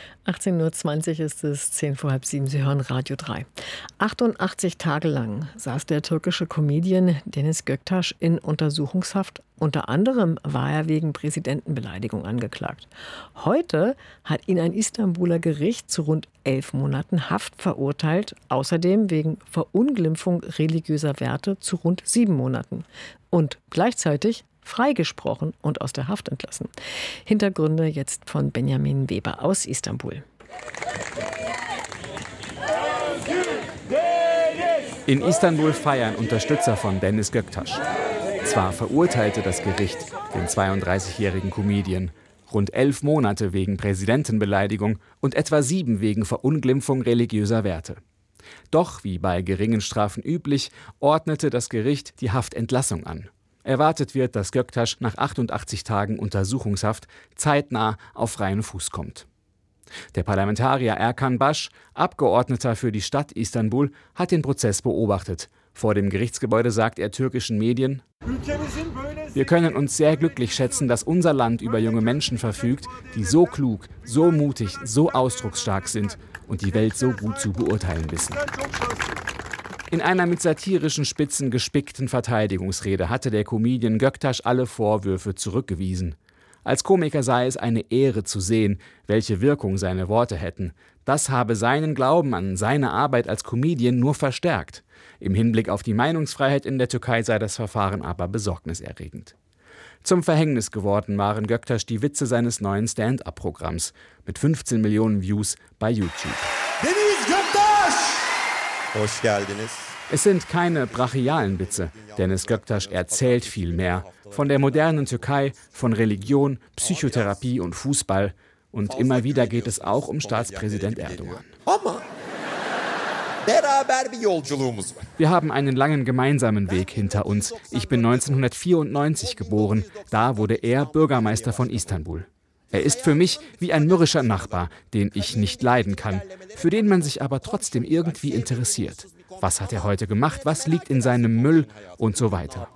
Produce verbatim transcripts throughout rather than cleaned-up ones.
achtzehn Uhr zwanzig ist es, zehn vor halb sieben. Sie hören Radio drei. achtundachtzig Tage lang saß der türkische Comedian Deniz Göktaş in Untersuchungshaft. Unter anderem war er wegen Präsidentenbeleidigung angeklagt. Heute hat ihn ein Istanbuler Gericht zu rund elf Monaten Haft verurteilt. Außerdem wegen Verunglimpfung religiöser Werte zu rund sieben Monaten. Und gleichzeitig freigesprochen und aus der Haft entlassen. Hintergründe jetzt von Benjamin Weber aus Istanbul. In Istanbul feiern Unterstützer von Deniz Göktaş. Zwar verurteilte das Gericht den zweiunddreißigjährigen Comedian rund elf Monate wegen Präsidentenbeleidigung und etwa sieben wegen Verunglimpfung religiöser Werte. Doch, wie bei geringen Strafen üblich, ordnete das Gericht die Haftentlassung an. Erwartet wird, dass Göktaş nach achtundachtzig Tagen Untersuchungshaft zeitnah auf freien Fuß kommt. Der Parlamentarier Erkan Baş, Abgeordneter für die Stadt Istanbul, hat den Prozess beobachtet. Vor dem Gerichtsgebäude sagt er türkischen Medien: Wir können uns sehr glücklich schätzen, dass unser Land über junge Menschen verfügt, die so klug, so mutig, so ausdrucksstark sind und die Welt so gut zu beurteilen wissen. In einer mit satirischen Spitzen gespickten Verteidigungsrede hatte der Comedian Göktaş alle Vorwürfe zurückgewiesen. Als Komiker sei es eine Ehre zu sehen, welche Wirkung seine Worte hätten. Das habe seinen Glauben an seine Arbeit als Comedian nur verstärkt. Im Hinblick auf die Meinungsfreiheit in der Türkei sei das Verfahren aber besorgniserregend. Zum Verhängnis geworden waren Göktaş die Witze seines neuen Stand-up-Programms mit fünfzehn Millionen Views bei YouTube. Deniz Göktaş! Hoş geldiniz. Es sind keine brachialen Witze. Deniz Göktaş erzählt viel mehr. Von der modernen Türkei, von Religion, Psychotherapie und Fußball. Und immer wieder geht es auch um Staatspräsident Erdogan. Wir haben einen langen gemeinsamen Weg hinter uns. Ich bin neunzehnhundertvierundneunzig geboren. Da wurde er Bürgermeister von Istanbul. Er ist für mich wie ein mürrischer Nachbar, den ich nicht leiden kann, für den man sich aber trotzdem irgendwie interessiert. Was hat er heute gemacht? Was liegt in seinem Müll? Und so weiter.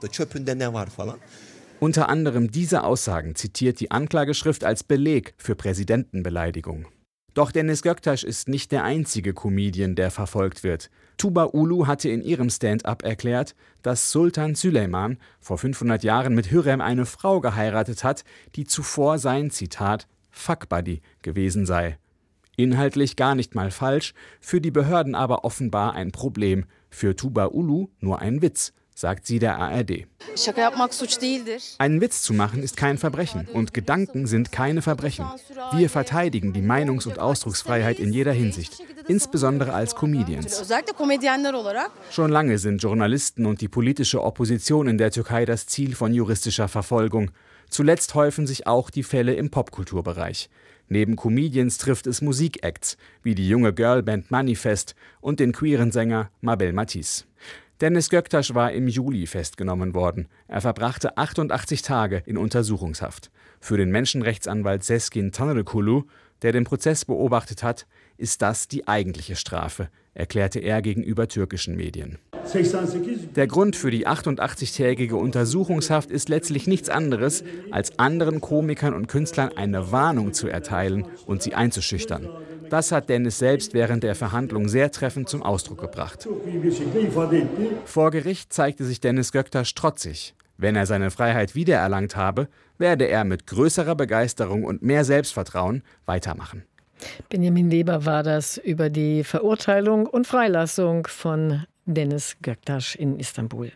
Unter anderem diese Aussagen zitiert die Anklageschrift als Beleg für Präsidentenbeleidigung. Doch Deniz Göktaş ist nicht der einzige Comedian, der verfolgt wird. Tuba Ulu hatte in ihrem Stand-up erklärt, dass Sultan Süleyman vor fünfhundert Jahren mit Hürrem eine Frau geheiratet hat, die zuvor sein, Zitat, Fuck Buddy gewesen sei. Inhaltlich gar nicht mal falsch, für die Behörden aber offenbar ein Problem. Für Tuba Ulu nur ein Witz, sagt sie der A R D. Einen Witz zu machen ist kein Verbrechen und Gedanken sind keine Verbrechen. Wir verteidigen die Meinungs- und Ausdrucksfreiheit in jeder Hinsicht, insbesondere als Comedians. Schon lange sind Journalisten und die politische Opposition in der Türkei das Ziel von juristischer Verfolgung. Zuletzt häufen sich auch die Fälle im Popkulturbereich. Neben Comedians trifft es Musikacts, wie die junge Girlband Manifest und den queeren Sänger Mabel Matiz. Deniz Göktaş war im Juli festgenommen worden. Er verbrachte achtundachtzig Tage in Untersuchungshaft. Für den Menschenrechtsanwalt Sezgin Tanrıkulu, der den Prozess beobachtet hat, ist das die eigentliche Strafe, erklärte er gegenüber türkischen Medien. Der Grund für die achtundachtzigtägige Untersuchungshaft ist letztlich nichts anderes, als anderen Komikern und Künstlern eine Warnung zu erteilen und sie einzuschüchtern. Das hat Deniz selbst während der Verhandlung sehr treffend zum Ausdruck gebracht. Vor Gericht zeigte sich Deniz Göktaş trotzig. Wenn er seine Freiheit wiedererlangt habe, werde er mit größerer Begeisterung und mehr Selbstvertrauen weitermachen. Benjamin Weber war das über die Verurteilung und Freilassung von Deniz Göktaş in Istanbul.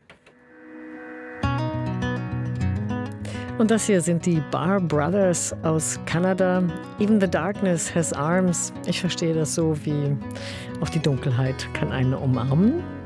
Und das hier sind die Bar Brothers aus Kanada. Even the darkness has arms. Ich verstehe das so wie: Auch die Dunkelheit kann einen umarmen.